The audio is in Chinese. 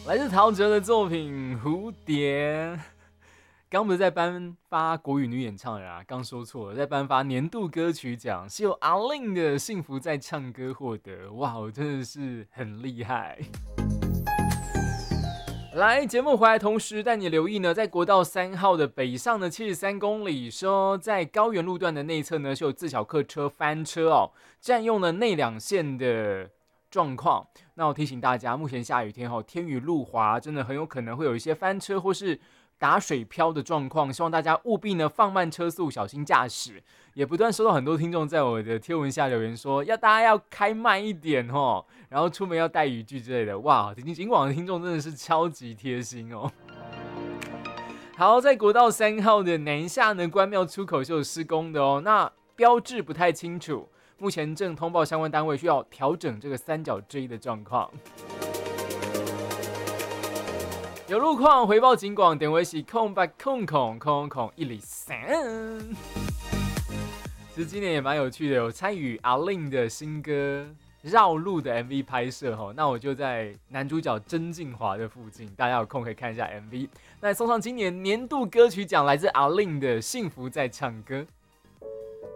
来自陶喆的作品《蝴蝶》。刚不是在颁发国语女演唱人啊，刚说错了，在颁发年度歌曲奖，是由阿令的《幸福在唱歌》获得。哇，我真的是很厉害。来，节目回来同时带你留意呢，在国道3号的北上的73公里，说在高原路段的内侧呢，是有自小客车翻车哦，占用了内两线的状况。那我提醒大家，目前下雨天天雨路滑，真的很有可能会有一些翻车或是打水漂的状况，希望大家务必呢放慢车速，小心驾驶。也不断收到很多听众在我的贴文下留言说，大家要开慢一点哦，然后出门要带雨具之类的。哇，警广的听众真的是超级贴心哦。好，在国道3号的南下呢，关庙出口是有施工的哦，那标志不太清楚，目前正通报相关单位需要调整这个三角锥的状况。有路况回报警广，点为是0800000103。其实今年也蛮有趣的，有参与阿令的新歌《绕路》的 MV 拍摄哈，那我就在男主角曾敬骅的附近，大家有空可以看一下 MV。那送上今年年度歌曲奖，来自阿令的《幸福在唱歌》。